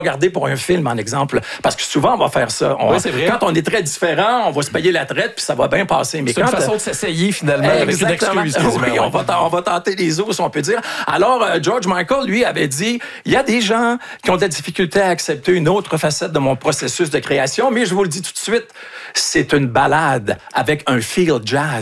regarder pour un film, en exemple. Parce que souvent, on va faire ça. Oui, c'est vrai. Quand on est très différent, on va se payer la traite, puis ça va bien passer. Mais c'est une façon de s'essayer, finalement, avec une excuse. Oui, on va tenter les eaux, si on peut dire. Alors, George Michael, lui, avait dit, il y a des gens qui ont de la difficulté à accepter une autre facette de mon processus de création, mais je vous le dis tout de suite, c'est une balade avec un feel jazz.